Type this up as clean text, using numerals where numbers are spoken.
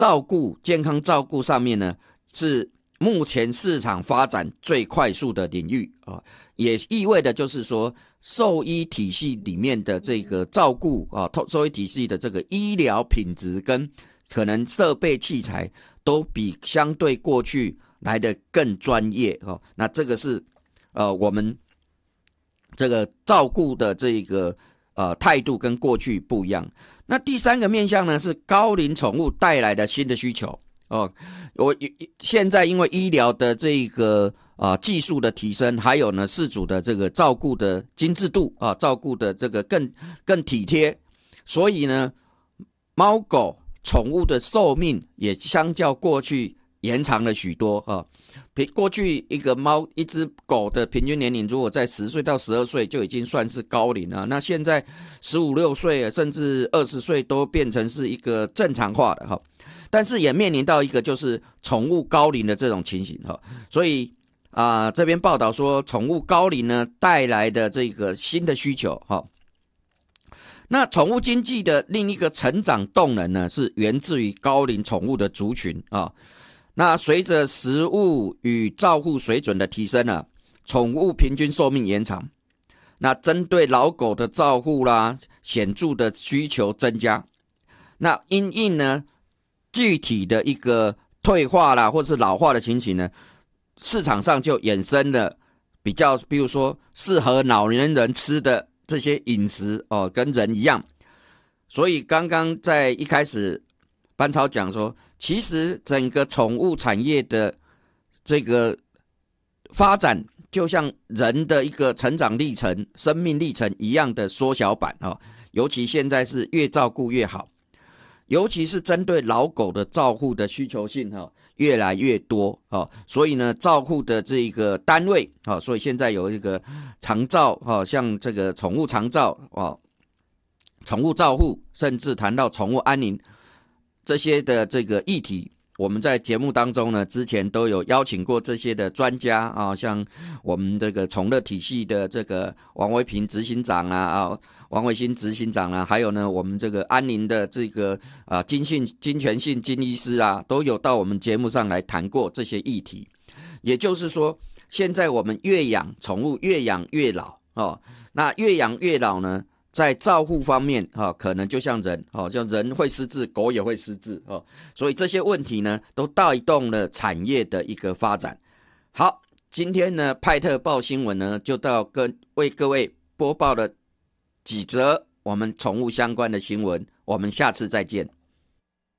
健康照顾上面呢，是目前市场发展最快速的领域啊，也意味着就是说，兽医体系里面的这个照顾啊，兽医体系的这个医疗品质跟可能设备器材都比相对过去来的更专业哦。那这个是我们这个照顾的这个态度跟过去不一样。那第三个面向呢，是高龄宠物带来的新的需求哦。我现在因为医疗的这个技术的提升，还有呢饲主的这个照顾的精致度啊，照顾的这个更体贴，所以呢，猫狗宠物的寿命也相较过去延长了许多啊。过去一只狗的平均年龄如果在10岁到12岁就已经算是高龄了，那现在15、16岁甚至20岁都变成是一个正常化的哈。但是也面临到一个就是宠物高龄的这种情形哈，所以这边报道说宠物高龄呢带来的这个新的需求哈。那宠物经济的另一个成长动能呢，是源自于高龄宠物的族群啊。那随着食物与照护水准的提升啊，宠物平均寿命延长。那针对老狗的照护啦，显著的需求增加。那因应呢，具体的一个退化啦，或是老化的情形呢，市场上就衍生了比如说适合老年人吃的这些饮食哦，跟人一样。所以刚刚在一开始班超讲说，其实整个宠物产业的这个发展就像人的一个成长历程、生命历程一样的缩小版哦。尤其现在是越照顾越好，尤其是针对老狗的照护的需求性越来越多哦。所以呢，照护的这个单位哦，所以现在有一个长照哦，像这个宠物长照哦，宠物照护，甚至谈到宠物安宁这些的这个议题，我们在节目当中呢，之前都有邀请过这些的专家啊，像我们这个宠乐体系的这个王维平执行长王维新执行长还有呢我们这个安宁的这个金泉信金医师都有到我们节目上来谈过这些议题。也就是说，现在我们越养宠物越养越老哦，那越养越老呢，在照护方面可能就像人像人会失智，狗也会失智所以这些问题呢都带动了产业的一个发展。好，今天呢派特报新闻呢就为各位播报了几则我们宠物相关的新闻，我们下次再见。